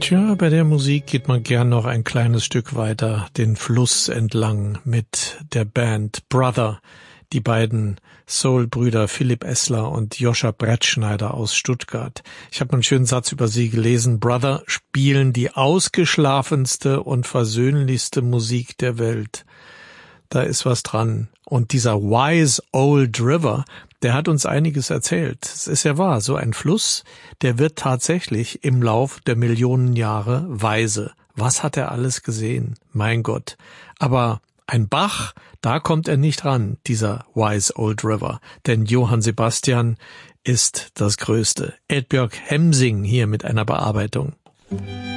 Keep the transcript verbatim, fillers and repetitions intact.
Tja, bei der Musik geht man gern noch ein kleines Stück weiter den Fluss entlang mit der Band Brother. Die beiden Soul-Brüder Philipp Essler und Joscha Brettschneider aus Stuttgart. Ich habe einen schönen Satz über sie gelesen. Brother spielen die ausgeschlafenste und versöhnlichste Musik der Welt. Da ist was dran. Und dieser Wise Old River, der hat uns einiges erzählt. Es ist ja wahr, so ein Fluss, der wird tatsächlich im Lauf der Millionen Jahre weise. Was hat er alles gesehen? Mein Gott. Aber ein Bach, da kommt er nicht ran, dieser Wise Old River. Denn Johann Sebastian ist das Größte. Eadbjörg Hemsing hier mit einer Bearbeitung.